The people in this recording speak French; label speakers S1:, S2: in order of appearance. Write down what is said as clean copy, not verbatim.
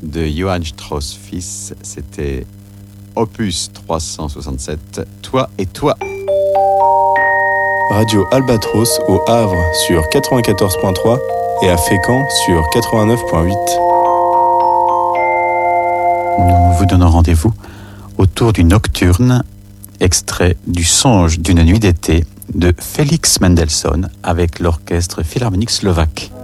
S1: de Johann Strauss fils. C'était Opus 367, Toi et toi.
S2: Radio Albatros au Havre sur 94.3 et à Fécamp sur 89.8.
S1: Nous vous donnons rendez-vous autour du Nocturne, extrait du Songe d'une nuit d'été de Félix Mendelssohn avec l'orchestre philharmonique slovaque.